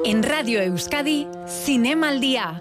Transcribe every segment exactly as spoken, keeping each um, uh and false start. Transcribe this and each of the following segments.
En Radio Euskadi, Cinema al Día.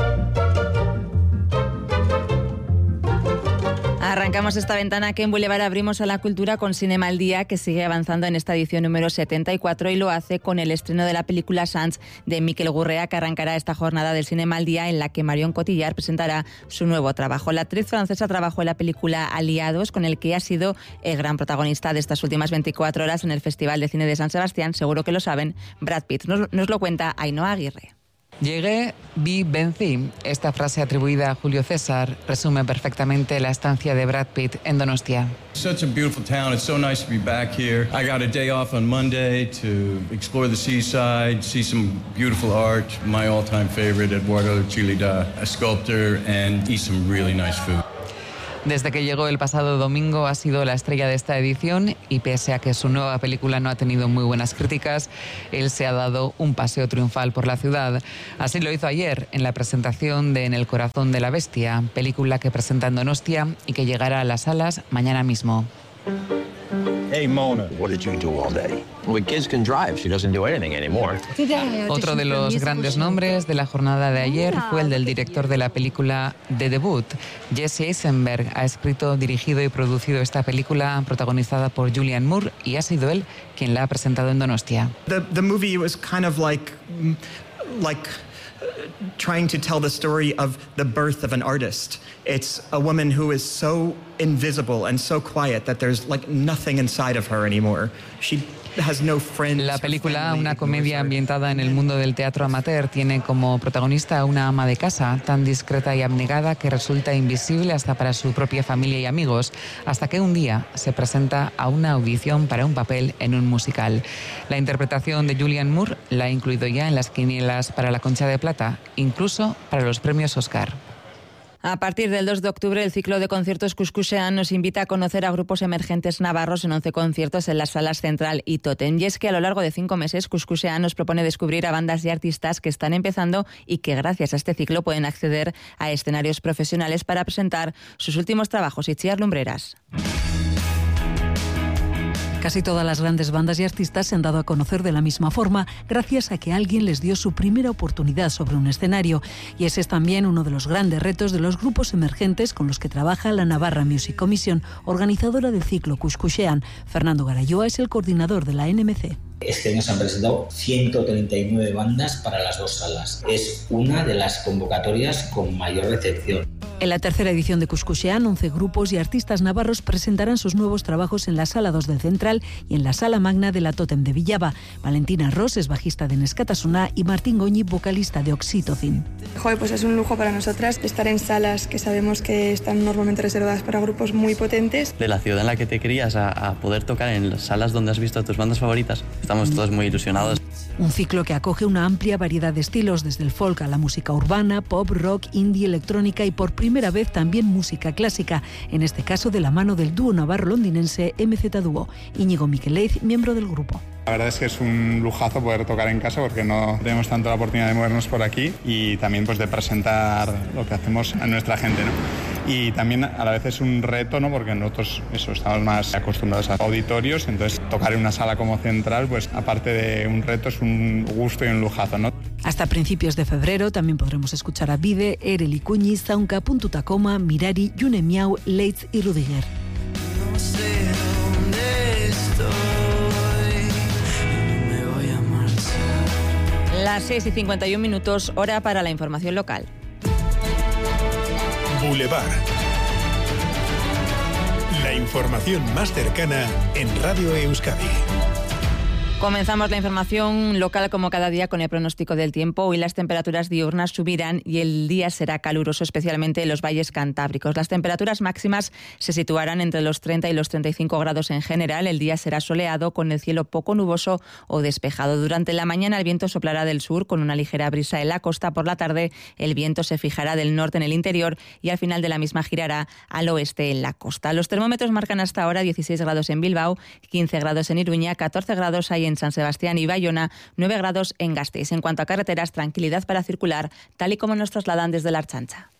Arrancamos esta ventana que en Boulevard abrimos a la cultura con Cinema al Día, que sigue avanzando en esta edición número setenta y cuatro y lo hace con el estreno de la película Sants de Miquel Gurrea, que arrancará esta jornada del Cinema al Día, en la que Marion Cotillard presentará su nuevo trabajo. La actriz francesa trabajó en la película Aliados, con el que ha sido el gran protagonista de estas últimas veinticuatro horas en el Festival de Cine de San Sebastián. Seguro que lo saben, Brad Pitt. Nos, nos lo cuenta Ainhoa Aguirre. Llegué, vi, vencí. Esta frase atribuida a Julio César resume perfectamente la estancia de Brad Pitt en Donostia. Such a beautiful town. It's so nice to be back here. I got a day off on Monday to explore the seaside, see some beautiful art. My all-time favorite, Eduardo Chillida, a sculptor, and eat some really nice food. Desde que llegó el pasado domingo ha sido la estrella de esta edición y pese a que su nueva película no ha tenido muy buenas críticas, él se ha dado un paseo triunfal por la ciudad. Así lo hizo ayer en la presentación de En el corazón de la bestia, película que presenta en Donostia y que llegará a las salas mañana mismo. Hey Mona, what did you do all day? Well, kids can drive. She doesn't do anything anymore. Otro de los grandes nombres de la jornada de ayer fue el del director de la película de debut. Jesse Eisenberg ha escrito, dirigido y producido esta película protagonizada por Julianne Moore y ha sido él quien la ha presentado en Donostia. The, the movie was kind of like, like trying to tell the story of the birth of an artist. It's a woman who is so invisible and so quiet that there's like nothing inside of her anymore. She has no friends. La película, una comedia ambientada en el mundo del teatro amateur, tiene como protagonista a una ama de casa tan discreta y abnegada que resulta invisible hasta para su propia familia y amigos, hasta que un día se presenta a una audición para un papel en un musical. La interpretación de Julianne Moore la ha incluido ya en las quinielas para la Concha de Plata, incluso para los premios Oscar. A partir del dos de octubre, el ciclo de conciertos Kuskusean nos invita a conocer a grupos emergentes navarros en once conciertos en las salas Central y Totem. Y es que a lo largo de cinco meses, Kuskusean nos propone descubrir a bandas y artistas que están empezando y que gracias a este ciclo pueden acceder a escenarios profesionales para presentar sus últimos trabajos. Itziar Lumbreras. Casi todas las grandes bandas y artistas se han dado a conocer de la misma forma gracias a que alguien les dio su primera oportunidad sobre un escenario. Y ese es también uno de los grandes retos de los grupos emergentes con los que trabaja la Navarra Music Commission, organizadora del ciclo Kuskusean. Fernando Garayoa es el coordinador de la N M C. Este año se han presentado ciento treinta y nueve bandas para las dos salas. Es una de las convocatorias con mayor recepción. En la tercera edición de Kuskusean, once grupos y artistas navarros presentarán sus nuevos trabajos en la Sala dos del Central y en la Sala Magna de la Totem de Villaba. Valentina Ross es bajista de Neskatasuna y Martín Goñi, vocalista de Oxytocin. Joder, pues es un lujo para nosotras estar en salas que sabemos que están normalmente reservadas para grupos muy potentes. De la ciudad en la que te crías a, a poder tocar en las salas donde has visto a tus bandas favoritas, estamos todos muy ilusionados. Un ciclo que acoge una amplia variedad de estilos, desde el folk a la música urbana, pop, rock, indie, electrónica y por primera vez también música clásica, en este caso de la mano del dúo navarro-londinense M Z Dúo. Íñigo Miquelez, miembro del grupo. La verdad es que es un lujazo poder tocar en casa porque no tenemos tanto la oportunidad de movernos por aquí y también pues de presentar lo que hacemos a nuestra gente, ¿no? Y también a la vez es un reto, ¿no? Porque nosotros eso, estamos más acostumbrados a auditorios, entonces tocar en una sala como Central, pues aparte de un reto es un gusto y un lujazo, ¿no? Hasta principios de febrero también podremos escuchar a Bide, Erel Icuñi, Zaunka, Puntutakoma, Mirari, Yune Miau, Leitz y Rudiger. No sé dónde estoy, me voy a marchar. Las seis y cincuenta y un minutos, hora para la información local. Boulevard. La información más cercana en Radio Euskadi. Comenzamos la información local como cada día con el pronóstico del tiempo. Hoy las temperaturas diurnas subirán y el día será caluroso, especialmente en los valles cantábricos. Las temperaturas máximas se situarán entre los treinta y los treinta y cinco grados en general. El día será soleado con el cielo poco nuboso o despejado. Durante la mañana el viento soplará del sur con una ligera brisa en la costa. Por la tarde el viento se fijará del norte en el interior y al final de la misma girará al oeste en la costa. Los termómetros marcan hasta ahora dieciséis grados en Bilbao, quince grados en Iruña, catorce grados hay en San Sebastián y Bayona, nueve grados en Gasteiz. En cuanto a carreteras, tranquilidad para circular, tal y como nos trasladan desde la Archancha.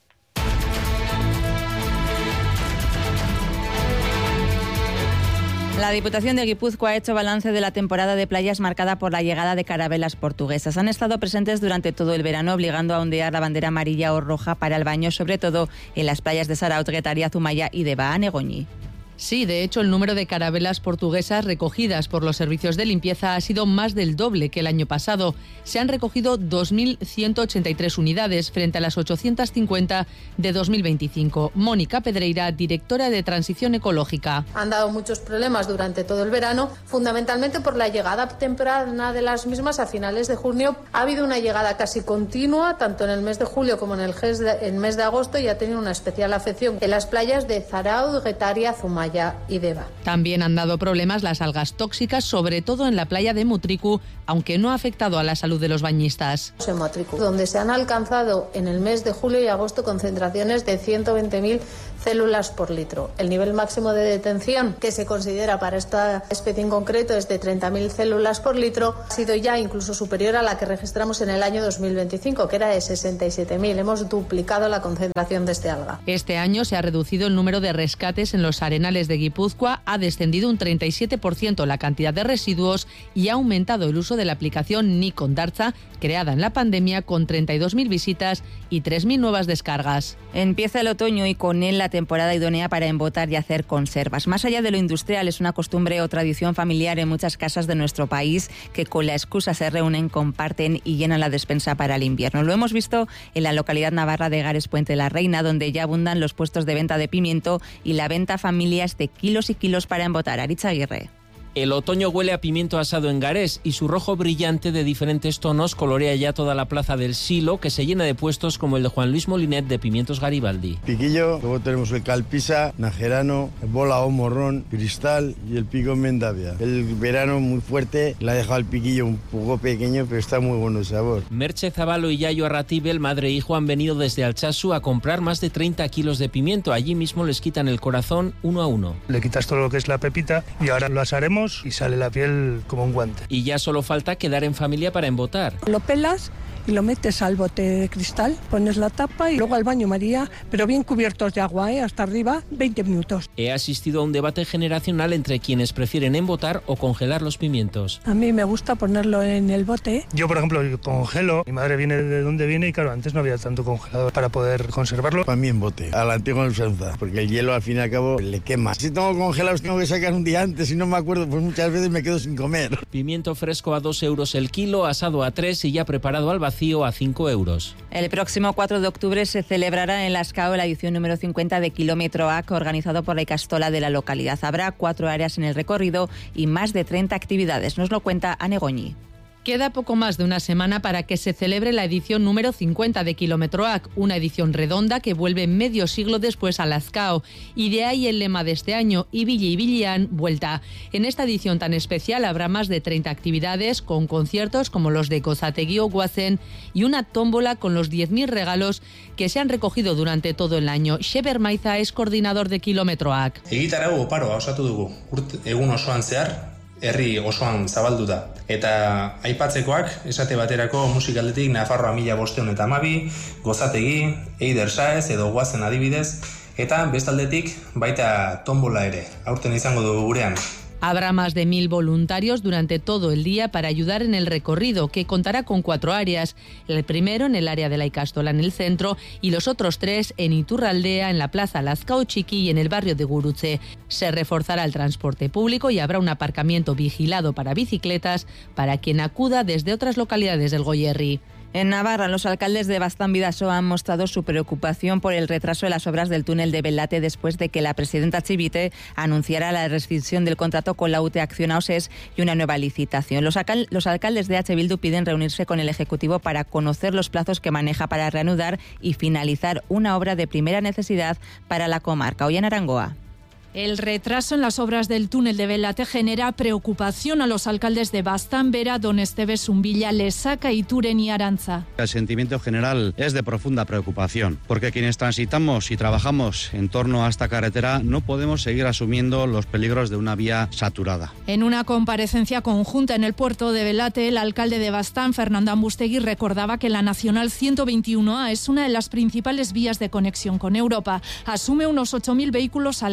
La Diputación de Guipúzcoa ha hecho balance de la temporada de playas marcada por la llegada de carabelas portuguesas. Han estado presentes durante todo el verano, obligando a ondear la bandera amarilla o roja para el baño, sobre todo en las playas de Saraut, Guetaria, Zumaya y Deva. Anegoñi. Sí, de hecho, el número de carabelas portuguesas recogidas por los servicios de limpieza ha sido más del doble que el año pasado. Se han recogido dos mil ciento ochenta y tres unidades frente a las ochocientas cincuenta de dos mil veinticinco. Mónica Pedreira, directora de Transición Ecológica. Han dado muchos problemas durante todo el verano, fundamentalmente por la llegada temprana de las mismas a finales de junio. Ha habido una llegada casi continua, tanto en el mes de julio como en el mes de agosto, y ha tenido una especial afección en las playas de Zaraut, Guetaria, Zumaya y Deva. También han dado problemas las algas tóxicas, sobre todo en la playa de Mutriku, aunque no ha afectado a la salud de los bañistas. En Mutriku, donde se han alcanzado en el mes de julio y agosto concentraciones de ciento veinte mil células por litro. El nivel máximo de detención que se considera para esta especie en concreto es de treinta mil células por litro. Ha sido ya incluso superior a la que registramos en el año dos mil veinticinco, que era de sesenta y siete mil. Hemos duplicado la concentración de este alga. Este año se ha reducido el número de rescates en los arenales de Guipúzcoa, ha descendido un treinta y siete por ciento la cantidad de residuos y ha aumentado el uso de la aplicación Nikon Dartza, creada en la pandemia, con treinta y dos mil visitas y tres mil nuevas descargas. Empieza el otoño y con él la temporada idónea para embotar y hacer conservas. Más allá de lo industrial, es una costumbre o tradición familiar en muchas casas de nuestro país que con la excusa se reúnen, comparten y llenan la despensa para el invierno. Lo hemos visto en la localidad navarra de Gares Puente la Reina, donde ya abundan los puestos de venta de pimiento y la venta a familias de kilos y kilos para embotar. Aritz Aguirre. El otoño huele a pimiento asado en Garés y su rojo brillante de diferentes tonos colorea ya toda la plaza del Silo, que se llena de puestos como el de Juan Luis Molinet de Pimientos Garibaldi. Piquillo, luego tenemos el calpisa, najerano, bola o morrón, cristal y el pico mendavia. El verano muy fuerte, le ha dejado el piquillo un poco pequeño, pero está muy bueno el sabor. Merche Zabalo y Yayo Arratibel, madre e hijo, han venido desde Altsasu a comprar más de treinta kilos de pimiento. Allí mismo les quitan el corazón uno a uno. Le quitas todo lo que es la pepita y ahora lo asaremos y sale la piel como un guante. Y ya solo falta quedar en familia para embotar. Lo pelas y lo metes al bote de cristal, pones la tapa y luego al baño María, pero bien cubiertos de agua, ¿eh? Hasta arriba, veinte minutos. He asistido a un debate generacional entre quienes prefieren embotar o congelar los pimientos. A mí me gusta ponerlo en el bote. Yo, por ejemplo, congelo. Mi madre viene de donde viene y claro, antes no había tanto congelador para poder conservarlo. Para mí en bote, a la antigua usanza, porque el hielo al fin y al cabo le quema. Si tengo congelados tengo que sacar un día antes, si no me acuerdo, pues muchas veces me quedo sin comer. Pimiento fresco a dos euros el kilo, asado a tres y ya preparado al vacío a cinco euros. El próximo cuatro de octubre se celebrará en Las Cao la edición número cincuenta de Kilómetro A C, organizado por la Icastola de la localidad. Habrá cuatro áreas en el recorrido y más de treinta actividades. Nos lo cuenta Anegoñi. Queda poco más de una semana para que se celebre la edición número cincuenta de Kilómetro A C, una edición redonda que vuelve medio siglo después a Las Cao, y de ahí el lema de este año, Ibili Ibilian, vuelta. En esta edición tan especial habrá más de treinta actividades, con conciertos como los de Gozategui o Guazen y una tómbola con los diez mil regalos que se han recogido durante todo el año. Xeber Maiza es coordinador de Kilómetro A C. Egitarau oparoa osatu dugu, urt egun osoan zehar, herri osoan zabaldu da. Eta aipatzekoak, esate baterako musikaldetik Nafarroa mila bosteun eta hamabi, Gozategi, Eider Saez edo Guazen adibidez, eta bestaldetik baita tombola ere, aurten izango dugu gurean. Habrá más de mil voluntarios durante todo el día para ayudar en el recorrido, que contará con cuatro áreas. El primero en el área de la Icastola en el centro y los otros tres en Iturraldea, en la plaza Las Cao Txiki y en el barrio de Gurutze. Se reforzará el transporte público y habrá un aparcamiento vigilado para bicicletas para quien acuda desde otras localidades del Goierri. En Navarra, los alcaldes de Baztán Bidasoa han mostrado su preocupación por el retraso de las obras del túnel de Belate después de que la presidenta Chivite anunciara la rescisión del contrato con la U T E Acciona O S E S y una nueva licitación. Los, alcal- los alcaldes de H. Bildu piden reunirse con el Ejecutivo para conocer los plazos que maneja para reanudar y finalizar una obra de primera necesidad para la comarca. Hoy en Arangoa. El retraso en las obras del túnel de Belate genera preocupación a los alcaldes de Baztán, Vera, Don Esteves, Umbilla, Lesaca, Ituren y Arantza. El sentimiento general es de profunda preocupación, porque quienes transitamos y trabajamos en torno a esta carretera no podemos seguir asumiendo los peligros de una vía saturada. En una comparecencia conjunta en el puerto de Belate, el alcalde de Baztán, Fernando Ambustegui, recordaba que la Nacional ciento veintiuno A es una de las principales vías de conexión con Europa. Asume unos ocho mil vehículos al día. El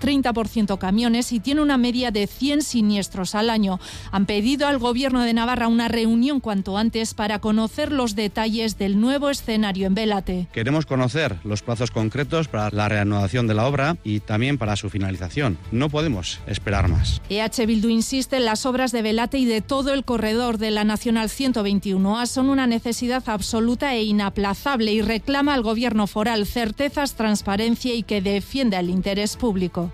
treinta por ciento camiones y tiene una media de cien siniestros al año. Han pedido al Gobierno de Navarra una reunión cuanto antes para conocer los detalles del nuevo escenario en Belate. Queremos conocer los plazos concretos para la reanudación de la obra y también para su finalización. No podemos esperar más. E H Bildu insiste en las obras de Belate y de todo el corredor de la Nacional ciento veintiuno A son una necesidad absoluta e inaplazable y reclama al Gobierno foral certezas, transparencia y que defienda el interés público.